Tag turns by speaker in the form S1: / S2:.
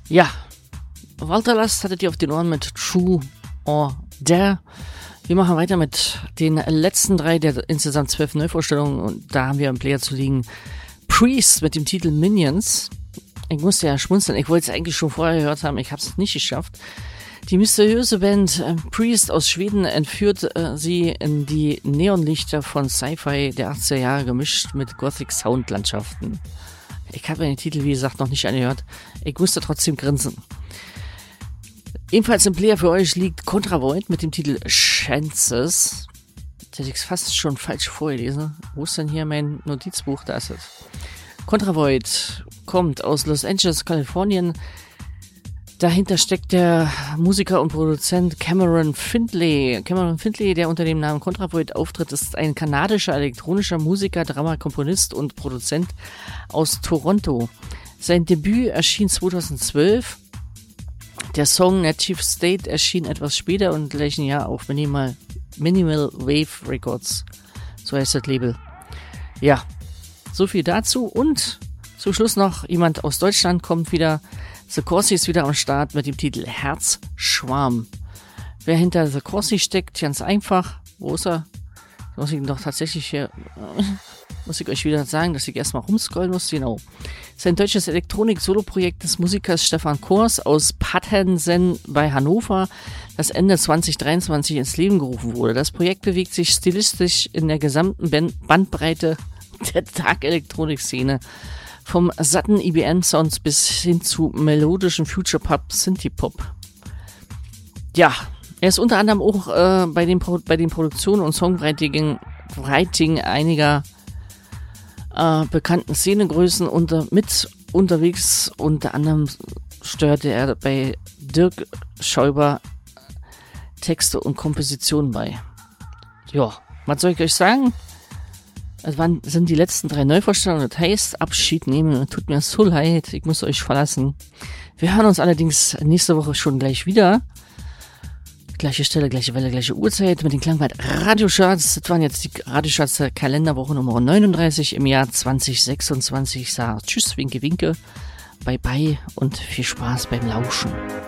S1: Ja, Walter Last hattet ihr auf den Ohren mit True or Dare. Wir machen weiter mit den letzten 3 der insgesamt 12 Neuvorstellungen und da haben wir im Player zu liegen Priest mit dem Titel Minions. Ich musste ja schmunzeln, ich wollte es eigentlich schon vorher gehört haben, ich habe es nicht geschafft. Die mysteriöse Band Priest aus Schweden entführt sie in die Neonlichter von Sci-Fi der 80er Jahre gemischt mit Gothic Soundlandschaften. Ich habe den Titel, wie gesagt, noch nicht angehört. Ich musste trotzdem grinsen. Ebenfalls im Player für euch liegt Contravoid mit dem Titel Chances. Das hätte ich fast schon falsch vorgelesen. Wo ist denn hier mein Notizbuch? Da ist es. Contravoid kommt aus Los Angeles, Kalifornien. Dahinter steckt der Musiker und Produzent Cameron Findlay. Cameron Findlay, der unter dem Namen Contravoid auftritt, ist ein kanadischer elektronischer Musiker, Drama, Komponist und Produzent aus Toronto. Sein Debüt erschien 2012. Der Song Native State erschien etwas später und im gleichen Jahr auf Minimal Wave Records. So heißt das Label. Ja, so viel dazu. Und zum Schluss noch jemand aus Deutschland kommt wieder. The Corsi ist wieder am Start mit dem Titel Herzschwarm. Wer hinter The Corsi steckt, ganz einfach. Wo ist er? Muss ich doch tatsächlich hier, muss ich euch wieder sagen, dass ich erstmal rumscrollen muss. Genau. Das ist ein deutsches Elektronik-Solo-Projekt des Musikers Stefan Kors aus Pattensen bei Hannover, das Ende 2023 ins Leben gerufen wurde. Das Projekt bewegt sich stilistisch in der gesamten Bandbreite der Dark-Elektronik-Szene. Vom satten IBM-Sounds bis hin zu melodischen Future-Pop, Synthie-Pop. Ja, er ist unter anderem auch bei den Produktionen und Songwriting einiger bekannten Szenegrößen mit unterwegs. Unter anderem steuerte er bei Dirk Schäuber Texte und Kompositionen bei. Ja, was soll ich euch sagen? Das sind die letzten 3 Neuvorstellungen. Das heißt, Abschied nehmen. Tut mir so leid. Ich muss euch verlassen. Wir hören uns allerdings nächste Woche schon gleich wieder. Gleiche Stelle, gleiche Welle, gleiche Uhrzeit mit den Klangwald Radiocharts. Das waren jetzt die Radiocharts der Kalenderwoche Nummer 39 im Jahr 2026. Ich sage Tschüss, Winke, Winke. Bye, bye und viel Spaß beim Lauschen.